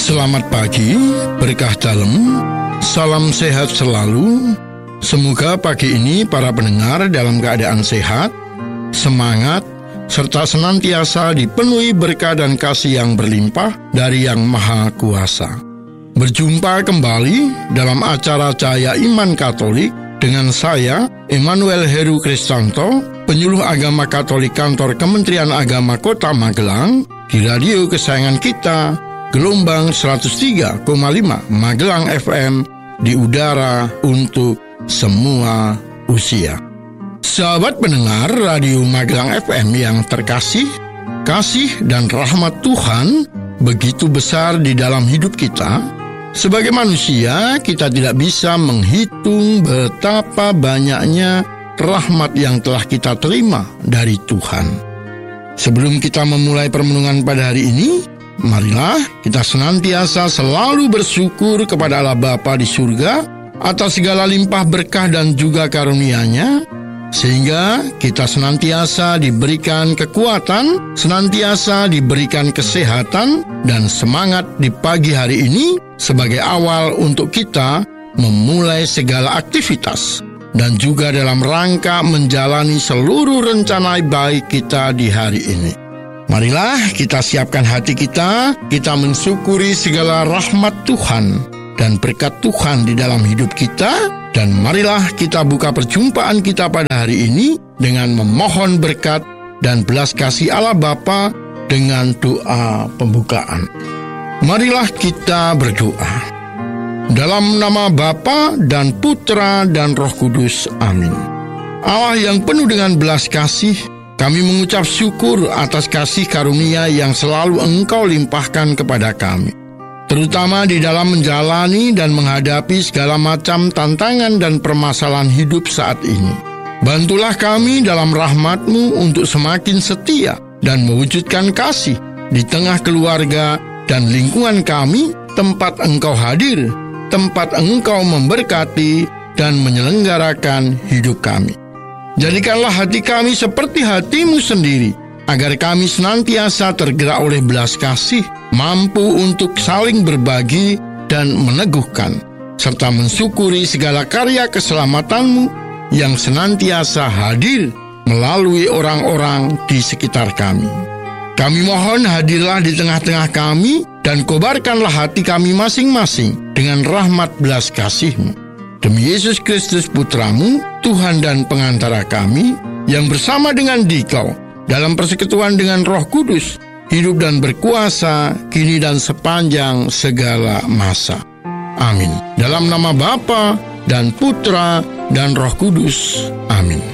Selamat pagi, berkah dalam, salam sehat selalu. Semoga pagi ini para pendengar dalam keadaan sehat, semangat, serta senantiasa dipenuhi berkah dan kasih yang berlimpah dari Yang Maha Kuasa. Berjumpa kembali dalam acara Cahaya Iman Katolik dengan saya, Emmanuel Heru Kristanto, penyuluh agama Katolik kantor Kementerian Agama Kota Magelang, di radio kesayangan kita, gelombang 103,5 Magelang FM, di udara untuk semua usia. Sahabat pendengar radio Magelang FM yang terkasih, kasih dan rahmat Tuhan begitu besar di dalam hidup kita. Sebagai manusia, kita tidak bisa menghitung betapa banyaknya rahmat yang telah kita terima dari Tuhan. Sebelum kita memulai permenungan pada hari ini, marilah kita senantiasa selalu bersyukur kepada Allah Bapa di surga atas segala limpah berkah dan juga karunia-Nya, sehingga kita senantiasa diberikan kekuatan, senantiasa diberikan kesehatan dan semangat di pagi hari ini sebagai awal untuk kita memulai segala aktivitas dan juga dalam rangka menjalani seluruh rencana baik kita di hari ini. Marilah kita siapkan hati kita mensyukuri segala rahmat Tuhan dan berkat Tuhan di dalam hidup kita, dan marilah kita buka perjumpaan kita pada hari ini dengan memohon berkat dan belas kasih Allah Bapa dengan doa pembukaan. Marilah kita berdoa. Dalam nama Bapa dan Putra dan Roh Kudus, amin. Allah yang penuh dengan belas kasih, kami mengucap syukur atas kasih karunia yang selalu Engkau limpahkan kepada kami, terutama di dalam menjalani dan menghadapi segala macam tantangan dan permasalahan hidup saat ini. Bantulah kami dalam rahmat-Mu untuk semakin setia dan mewujudkan kasih di tengah keluarga dan lingkungan kami, tempat Engkau hadir, tempat Engkau memberkati dan menyelenggarakan hidup kami. Jadikanlah hati kami seperti hati-Mu sendiri, agar kami senantiasa tergerak oleh belas kasih, mampu untuk saling berbagi dan meneguhkan, serta mensyukuri segala karya keselamatan-Mu yang senantiasa hadir melalui orang-orang di sekitar kami. Kami mohon hadirlah di tengah-tengah kami dan kobarkanlah hati kami masing-masing dengan rahmat belas kasih-Mu. Demi Yesus Kristus Putra-Mu, Tuhan dan pengantara kami, yang bersama dengan Dikau dalam persekutuan dengan Roh Kudus, hidup dan berkuasa kini dan sepanjang segala masa. Amin. Dalam nama Bapa dan Putra dan Roh Kudus. Amin.